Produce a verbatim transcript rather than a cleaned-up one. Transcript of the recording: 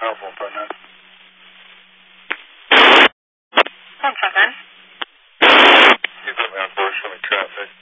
Powerful front end. One front end. You put me on board, show me traffic.